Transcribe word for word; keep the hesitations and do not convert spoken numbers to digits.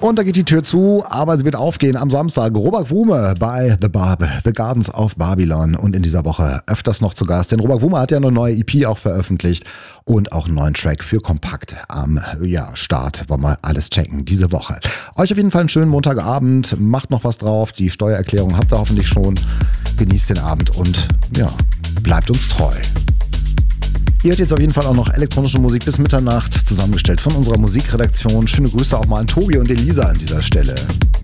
Und da geht die Tür zu, aber sie wird aufgehen am Samstag. Robert Wume bei The Barb, The Gardens of Babylon. Und in dieser Woche öfters noch zu Gast. Denn Robert Wume hat ja eine neue E P auch veröffentlicht und auch einen neuen Track für Kompakt am ja, Start. Wollen wir alles checken diese Woche. Euch auf jeden Fall einen schönen Montagabend. Macht noch was drauf. Die Steuererklärung habt ihr hoffentlich schon. Genießt den Abend und ja, bleibt uns treu. Ihr hört jetzt auf jeden Fall auch noch elektronische Musik bis Mitternacht, zusammengestellt von unserer Musikredaktion. Schöne Grüße auch mal an Tobi und Elisa an dieser Stelle.